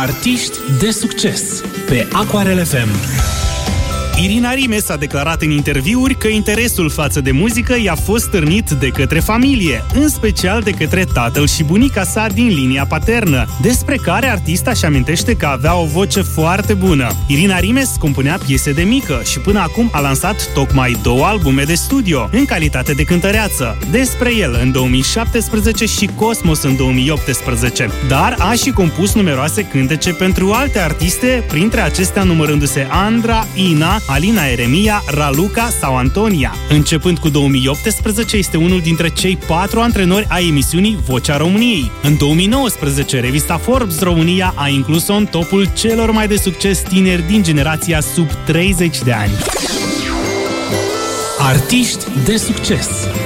Artiști de succes pe Aquarel FM. Irina Rimes a declarat în interviuri că interesul față de muzică i-a fost stârnit de către familie, în special de către tatăl și bunica sa din linia paternă, despre care artista își amintește că avea o voce foarte bună. Irina Rimes compunea piese de mică și până acum a lansat tocmai 2 albume de studio, în calitate de cântăreață, Despre el în 2017 și Cosmos în 2018. Dar a și compus numeroase cântece pentru alte artiste, printre acestea numărându-se Andra, Ina, Alina Eremia, Raluca sau Antonia. Începând cu 2018, este unul dintre cei 4 antrenori ai emisiunii Vocea României. În 2019, revista Forbes România a inclus-o în topul celor mai de succes tineri din generația sub 30 de ani. Artiști de succes